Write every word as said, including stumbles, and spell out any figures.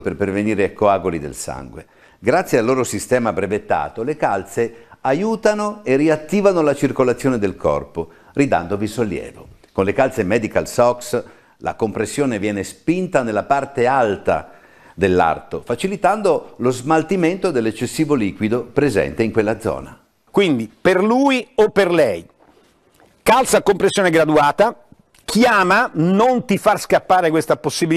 per prevenire coaguli del sangue. Grazie al loro sistema brevettato, le calze aiutano e riattivano la circolazione del corpo, ridandovi sollievo. Con le calze Medical Socks la compressione viene spinta nella parte alta dell'arto, facilitando lo smaltimento dell'eccessivo liquido presente in quella zona. Quindi, per lui o per lei, calza a compressione graduata, chiama, non ti far scappare questa possibilità.